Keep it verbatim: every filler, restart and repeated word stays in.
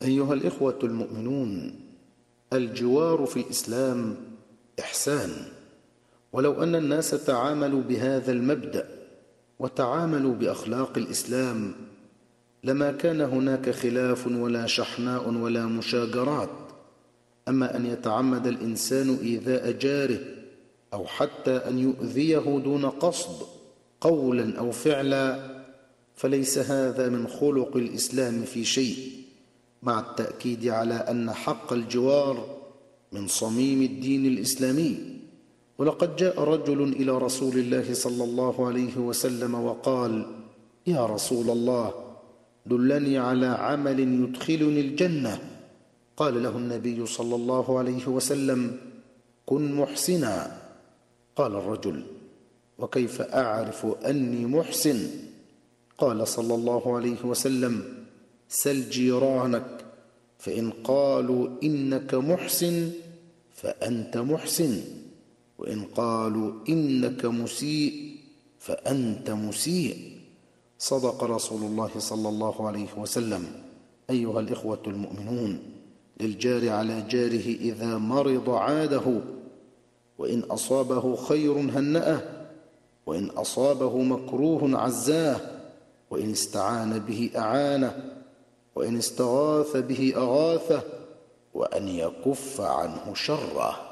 أيها الإخوة المؤمنون، الجوار في الإسلام إحسان، ولو أن الناس تعاملوا بهذا المبدأ وتعاملوا بأخلاق الإسلام لما كان هناك خلاف ولا شحناء ولا مشاجرات. أما أن يتعمد الإنسان إيذاء جاره أو حتى أن يؤذيه دون قصد قولا أو فعلا فليس هذا من خلق الإسلام في شيء، مع التأكيد على أن حق الجوار من صميم الدين الإسلامي. ولقد جاء رجل إلى رسول الله صلى الله عليه وسلم وقال: يا رسول الله، دلني على عمل يدخلني الجنة. قال له النبي صلى الله عليه وسلم: كن محسنا. قال الرجل: وكيف أعرف أني محسن؟ قال صلى الله عليه وسلم: سل جيرانك، فإن قالوا إنك محسن فأنت محسن، وإن قالوا إنك مسيء فأنت مسيء. صدق رسول الله صلى الله عليه وسلم. أيها الإخوة المؤمنون، للجار على جاره إذا مرض عاده، وإن أصابه خير هنأه، وإن أصابه مكروه عزاه، وإن استعان به أعانه، وإن استغاث به أغاثه، وأن يكف عنه شره.